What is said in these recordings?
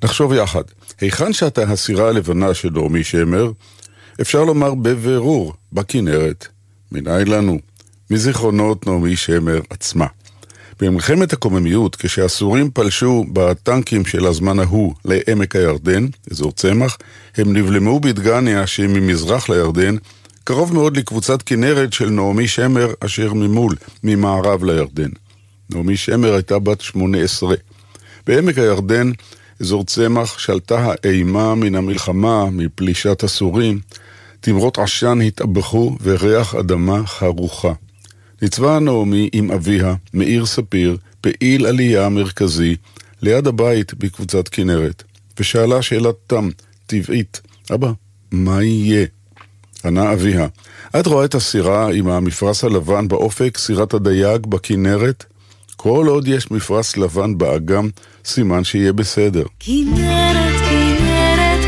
נחשוב יחד, היכן שאתה הסירה הלבנה של נעמי שמר, אפשר לומר בבירור, בכנרת. מנין לנו? מזיכרונות נעמי שמר עצמה. במלחמת הקוממיות, כשהסורים פלשו בטנקים של הזמן ההוא לעמק הירדן, אזור צמח, הם נבלמו בדגניה שממזרח לירדן, קרוב מאוד לקבוצת כנרת של נעמי שמר אשר ממול, ממערב לירדן. נעמי שמר הייתה בת 18. בעמק הירדן, אזור צמח, שלטה האימה מן המלחמה, מפלישת הסורים. תמרות עשן התאבחו וריח אדמה חרוכה. ניצבה נעמי עם אביה, מאיר ספיר, פעיל עלייה מרכזי, ליד הבית בקבוצת כנרת, ושאלה שאלת תם, טבעית, אבא, מה יהיה? ענה אביה, את רואה את הסירה עם המפרס הלבן באופק, סירת הדייג בכנרת? כל עוד יש מפרס לבן באגם, סימן שיהיה בסדר. כנרת, כנרת,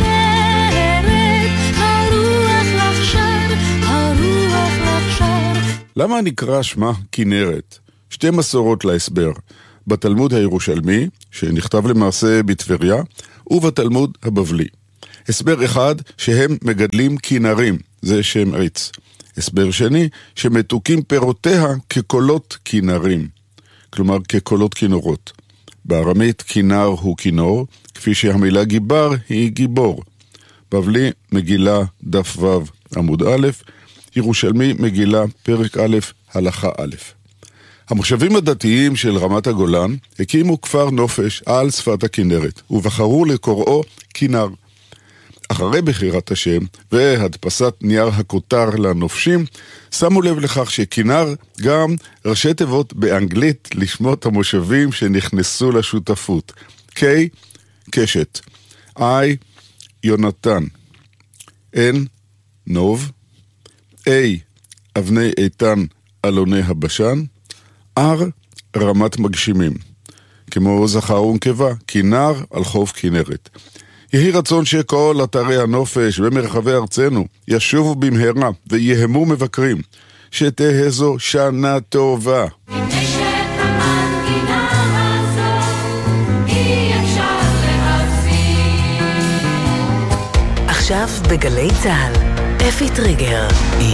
כנרת, הרוח לך שר, הרוח לך שר. למה נקרא שמה כנרת? שתי מסורות להסבר. בתלמוד הירושלמי, שנכתב למעשה בטבריה, ובתלמוד הבבלי. הסבר אחד, שהם מגדלים כנרים, זה שם עץ. הסבר שני, שמתוקים פירותיה כקולות כנרים. כלומר כקולות כינורות. בארמית כינר הוא כינור, כפי שהמילה גיבר היא גיבור. בבלי מגילה דף ו' עמוד א', ירושלמי מגילה פרק א' הלכה א'. המושבים הדתיים של רמת הגולן הקימו כפר נופש על שפת הכנרת, ובחרו לקוראו כינר. אחרי בחירת השם והדפסת נייר הכותר לנופשים, שמו לב לכך שכינר גם ראשי תיבות באנגלית לשמות המושבים שנכנסו לשותפות. K, קשת, I, יונתן, N, נוב, A, אבני איתן אלוני הבשן, R, רמת מגשימים. כמו זכר ונקבה, כינר על חוף כנרת. יהי רצון שכל אתרי הנופש ומרחבי ארצנו ישובו במהרה ויהמו מבקרים, שתהיה זו שנה טובה. עכשיו בגלי צהל, אפי טריגר.